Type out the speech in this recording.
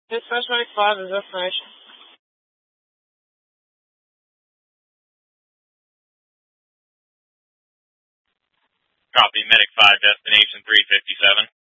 Dispatch 95 is destination. Copy, Medic 5, destination 357.